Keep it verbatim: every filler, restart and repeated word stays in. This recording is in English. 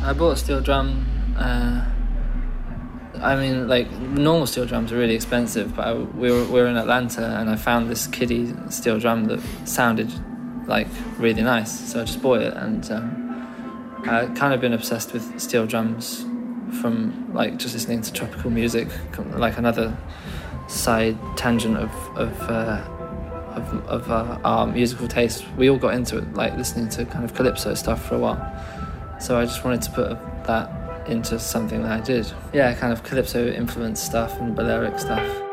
I bought a steel drum. Uh, I mean, like, normal steel drums are really expensive, but I, we, were, we were in Atlanta and I found this kiddie steel drum that sounded, like, really nice. So I just bought it, and um, I've kind of been obsessed with steel drums from, like, just listening to tropical music, like another side tangent of of uh, of, of uh, our musical taste. We all got into it, like, listening to kind of calypso stuff for a while. So I just wanted to put that into something that I did. Yeah, kind of calypso influenced stuff and Balearic stuff.